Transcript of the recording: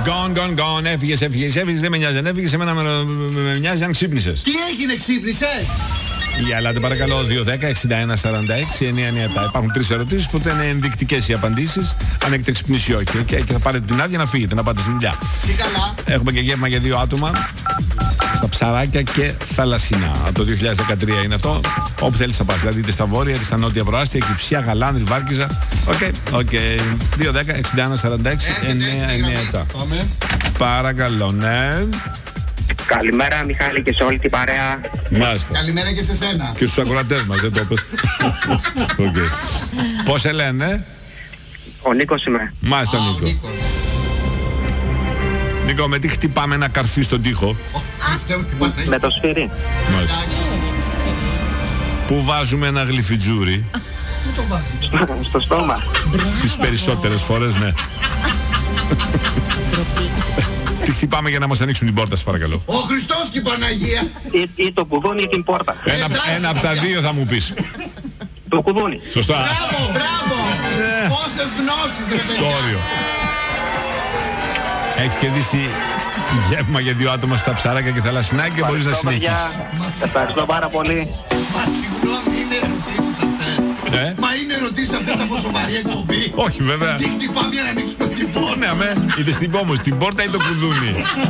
Gone. Έφυγες. Δεν με νοιάζει, δεν έφυγες. Εμένα με νοιάζει αν ξύπνησες. Τι έγινε, ξύπνησες? Για ελάτε παρακαλώ, 210-61-46-997. Υπάρχουν 3 ερωτήσεις που είναι ενδεικτικές οι απαντήσεις. Αν έχετε ξυπνήσει ή όχι. Okay? Και θα πάρετε την άδεια να φύγετε, να πάτε στη δουλειά. Τι καλά. Έχουμε και γεύμα για 2 άτομα. Στα Ψαράκια και Θαλασσινά. Από το 2013 είναι αυτό. Όπου θέλεις να πας. Δηλαδή είτε στα βόρεια, είτε στα νότια προάστια, Κυψιά, Γαλάνδρη, Βάρκιζα. Οκ. 210-61-46-997. Παρακαλώ, ναι. Καλημέρα Μιχάλη και σε όλη την παρέα. Μάλιστα. Καλημέρα και σε σένα. Και στους ακροατές μας, δεν το είπες. Okay. Πώς σε λένε? Ο Νίκος είμαι. Μάλιστα, Νίκο. Νίκο, με τι χτυπάμε ένα καρφί στον τοίχο? Με το σφυρί. Μάλιστα. Πού βάζουμε ένα γλυφιτζούρι? Στο στόμα. Τις περισσότερες φορές, ναι. Τι χτυπάμε για να μας ανοίξουν την πόρτα, σας παρακαλώ? Ο Χριστός και η Παναγία. Ή το κουδούνι ή την πόρτα. Ένα από τα δύο θα μου πεις. Το κουδούνι. Σωστά. Μπράβο. Πόσες γνώσεις, ρε παιδιά. Στόριο. Έχεις κερδίσει γεύμα για 2 άτομα στα Ψαράκια και Θαλασσινά και μπορείς να συνεχίσεις. Ευχαριστώ πάρα πολύ. Μα συγγνώμη, είναι ερωτήσεις αυτές? Μα είναι ερωτήσεις αυτές από σοβαρή εκπομπή? Όχι βέβαια. Τι χτυπάμε για να ανοίξουμε την πόρτα? Ναι, αμέ. Είτε στην πόμος, την πόρτα ή το κουδούνι.